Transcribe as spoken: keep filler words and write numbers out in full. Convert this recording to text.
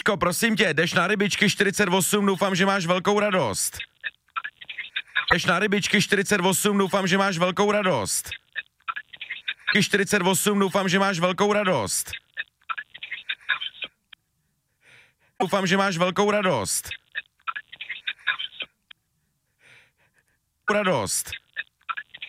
Ko, prosím tě, jdeš na rybičky čtyřicet osm, doufám, že máš velkou radost. Jdeš na rybičky čtyřicet osm, doufám, že máš velkou radost. čtyřicet osm, doufám, že máš velkou radost. Doufám, že máš velkou radost. Radost.